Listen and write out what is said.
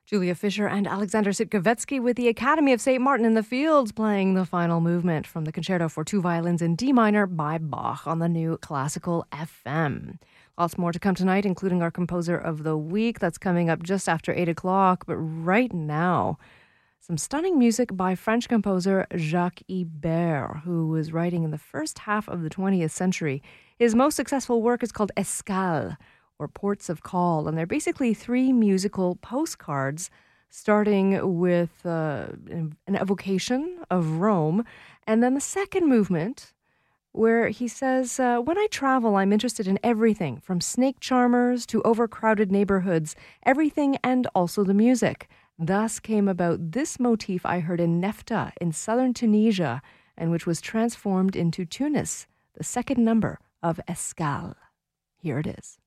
Julia Fisher and Alexander Sitkovetsky with the Academy of St. Martin in the Fields playing the final movement from the Concerto for Two Violins in D minor by Bach on the new Classical FM. Lots more to come tonight, including our Composer of the Week. That's coming up just after 8 o'clock. But right now, some stunning music by French composer Jacques Ibert, who was writing in the first half of the 20th century. His most successful work is called Escales, or Ports of Call, and they're basically three musical postcards, starting with an evocation of Rome, and then the second movement, where he says, when I travel, I'm interested in everything, from snake charmers to overcrowded neighborhoods, everything and also the music. Thus came about this motif I heard in Nefta in southern Tunisia, and which was transformed into Tunis, the second number of Escales. Here it is.